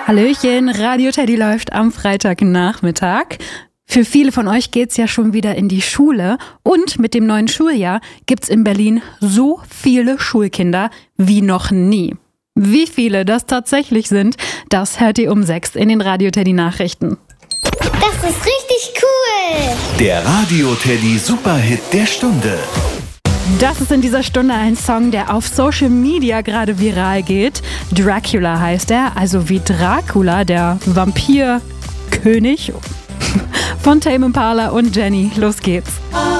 Hallöchen, Radio Teddy läuft am Freitagnachmittag. Für viele von euch geht's ja schon wieder in die Schule und mit dem neuen Schuljahr gibt's in Berlin so viele Schulkinder wie noch nie. Wie viele das tatsächlich sind, das hört ihr um 6 in den Radio Teddy Nachrichten. Das ist richtig cool! Der Radio Teddy Superhit der Stunde. Das ist in dieser Stunde ein Song, der auf Social Media gerade viral geht. Dracula heißt er, also wie Dracula, der Vampirkönig von Tame Impala und Jenny. Los geht's.